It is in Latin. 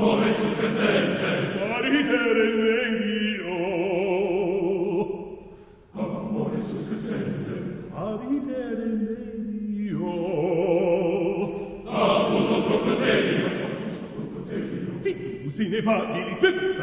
Amore suscrescente, Aritere medio. amore suscrescente, Aritere medio. abuso pro proterio, Fitus ineffabili spezza